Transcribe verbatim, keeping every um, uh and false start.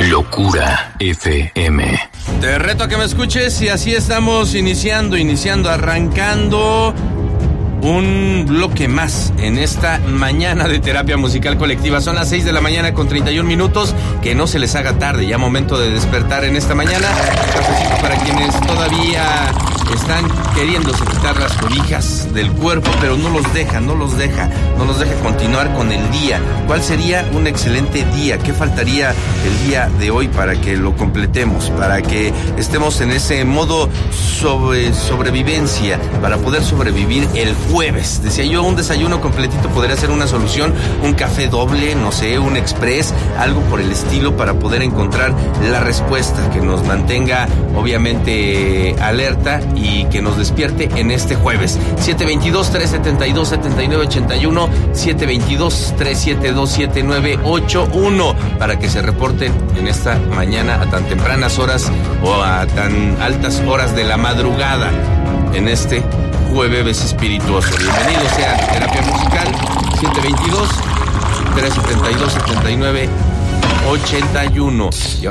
Locura F M. Te reto a que me escuches y así estamos iniciando, iniciando, arrancando un bloque más en esta mañana de terapia musical colectiva. Son las seis de la mañana con treinta y un minutos. Que no se les haga tarde, ya momento de despertar en esta mañana. Cafecito para quienes todavía están queriéndose quitar las cobijas del cuerpo, pero no los deja, no los deja, no los deja continuar con el día. ¿Cuál sería un excelente día? ¿Qué faltaría el día de hoy para que lo completemos? Para que estemos en ese modo sobre, sobrevivencia, para poder sobrevivir el jueves. Decía yo, un desayuno completito podría ser una solución, un café doble, no sé, un express, algo por el estilo, para poder encontrar la respuesta que nos mantenga obviamente alerta y que nos despierte en este jueves. siete veintidós, trescientos setenta y dos, setenta y nueve ochenta y uno, siete veintidós, trescientos setenta y dos, setenta y nueve ochenta y uno, para que se reporten en esta mañana a tan tempranas horas o a tan altas horas de la madrugada en este jueves espirituoso. Bienvenidos sean a Terapia Musical. Siete veintidós, trescientos setenta y dos, setenta y nueve ochenta y uno.